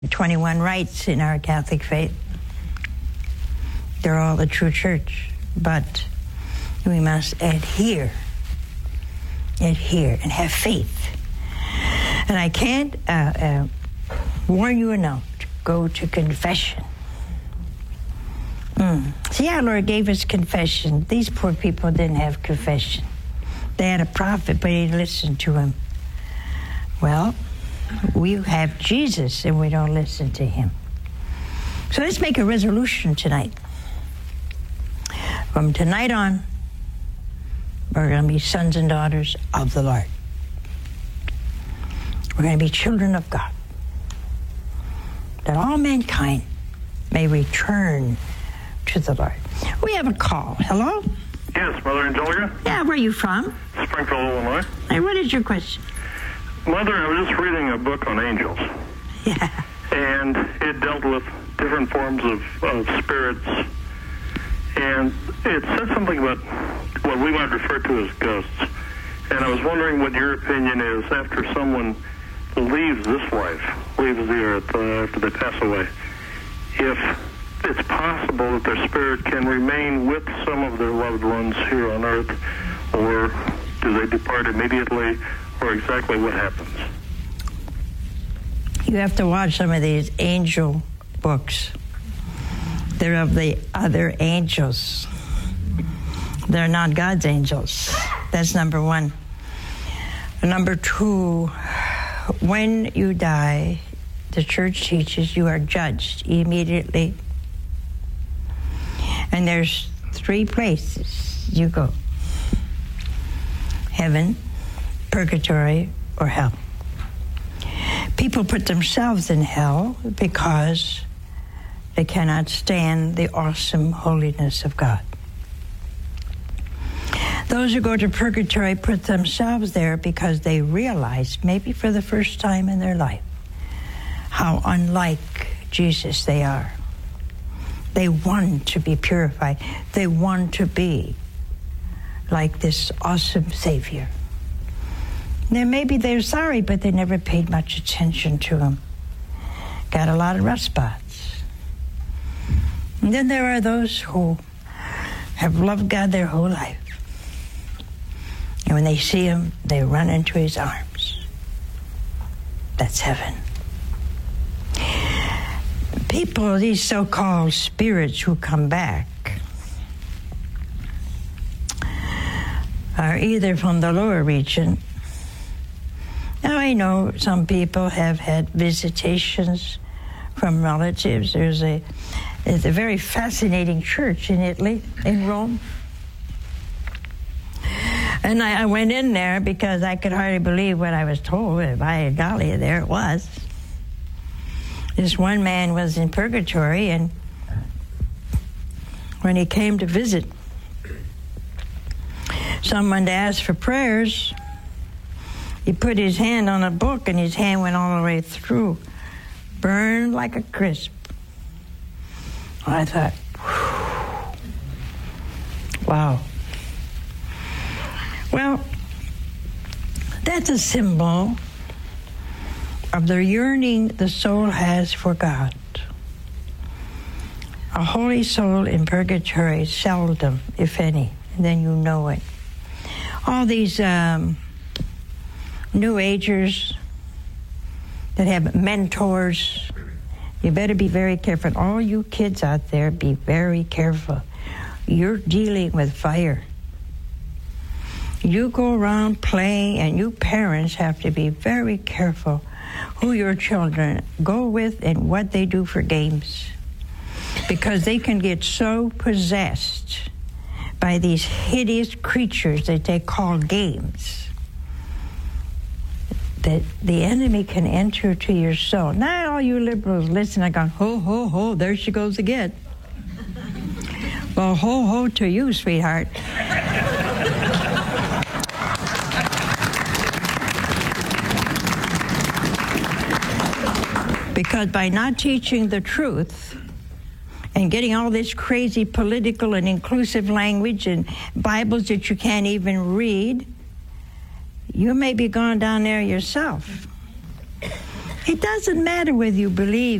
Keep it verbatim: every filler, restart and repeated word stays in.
twenty-one rites in our Catholic faith. They're all the true church, but we must adhere, adhere, and have faith. And I can't uh, uh, warn you enough to go to confession. Mm. See, our Lord gave us confession. These poor people didn't have confession. They had a prophet, but he didn't listen to him. Well, we have Jesus, and we don't listen to him. So let's make a resolution tonight. From tonight on, we're going to be sons and daughters of the Lord. We're going to be children of God. That all mankind may return to the Lord. We have a call. Hello? Yes, Mother Angelica? Yeah, where are you from? Springfield, Illinois. Hey, what is your question? Mother, I was just reading a book on angels. Yeah. And it dealt with different forms of, of spirits. And it said something about what we might refer to as ghosts. And I was wondering what your opinion is after someone leaves this life, leaves the earth uh, after they pass away, if it's possible that their spirit can remain with some of their loved ones here on earth, or do they depart immediately, or exactly what happens? You have to watch some of these angel books. They're of the other angels. They're not God's angels. That's number one. Number two, when you die, the church teaches you are judged immediately. And there's three places you go: heaven, purgatory, or hell. People put themselves in hell because they cannot stand the awesome holiness of God. Those who go to purgatory put themselves there because they realize, maybe for the first time in their life, how unlike Jesus they are. They want to be purified. They want to be like this awesome Savior. Now, maybe they're sorry, but they never paid much attention to him. Got a lot of rough spots. And then there are those who have loved God their whole life. And when they see him, they run into his arms. That's heaven. People, these so-called spirits who come back, are either from the lower region. Now, I know some people have had visitations from relatives. There's a, there's a very fascinating church in Italy, in Rome. And I, I went in there because I could hardly believe what I was told. By golly, there it was. This one man was in purgatory, and when he came to visit someone to ask for prayers, he put his hand on a book, and his hand went all the way through, burned like a crisp. I thought, whew, wow. Well, that's a symbol of the yearning the soul has for God. A holy soul in purgatory, seldom, if any, and then you know it. All these um, New Agers that have mentors, you better be very careful. All you kids out there, be very careful. You're dealing with fire. You go around playing, and you parents have to be very careful who your children go with and what they do for games, because they can get so possessed by these hideous creatures that they call games that the enemy can enter to your soul. Not all you liberals listen, I go, ho, ho, ho, there she goes again. Well, ho, ho to you, sweetheart. Because by not teaching the truth and getting all this crazy political and inclusive language and Bibles that you can't even read, you may be going down there yourself. It doesn't matter whether you believe